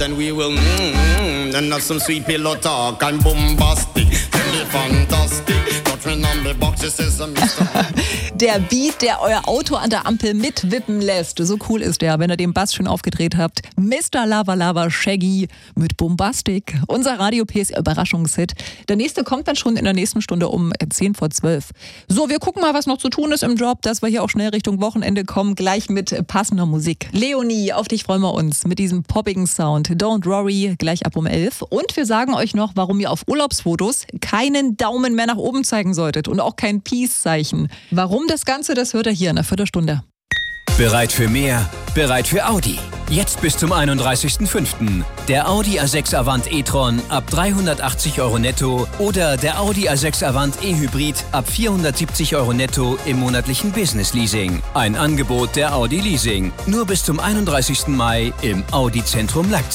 Then we will and have some sweet pillow talk and bombastic. Then be fantastic. Got on the boxes says Mr. Der Beat, der euer Auto an der Ampel mitwippen lässt. So cool ist der, wenn ihr den Bass schön aufgedreht habt. Mr. Lava Lava Shaggy mit Bombastic. Unser Radio PS Überraschungshit. Der nächste kommt dann schon in der nächsten Stunde um 10:10. So, wir gucken mal, was noch zu tun ist im Job, dass wir hier auch schnell Richtung Wochenende kommen. Gleich mit passender Musik. Leonie, auf dich freuen wir uns mit diesem poppigen Sound. Don't worry, gleich ab um 11. Und wir sagen euch noch, warum ihr auf Urlaubsfotos keinen Daumen mehr nach oben zeigen solltet und auch kein Peace-Zeichen. Warum das Ganze, das hört ihr hier in einer Viertelstunde. Bereit für mehr? Bereit für Audi. Jetzt bis zum 31.05. Der Audi A6 Avant e-tron ab 380 € netto oder der Audi A6 Avant e-Hybrid ab 470 € netto im monatlichen Business Leasing. Ein Angebot der Audi Leasing. Nur bis zum 31. Mai im Audi Zentrum Leipzig.